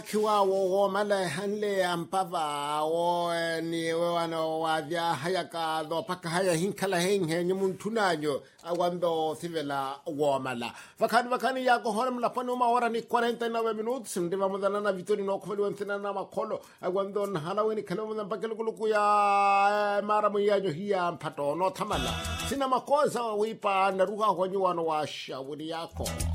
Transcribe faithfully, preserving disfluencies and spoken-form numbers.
Kiwa wo mala hanle ampava wo ni wano wavya haya ka do paka haya hinkala henge nyimun tunanyo awando thivela wo mala vakani vakani yako horam la pano mawara ni cuarenta y nueve minutos ndiva mudana na vitori no kweli wentena na makolo awando halawe ni kalo mudana pakelo kuluku ya mara muyajo hiya mpato no tamala sina makosa wipa naruka kwa nyuano wa shauri yako.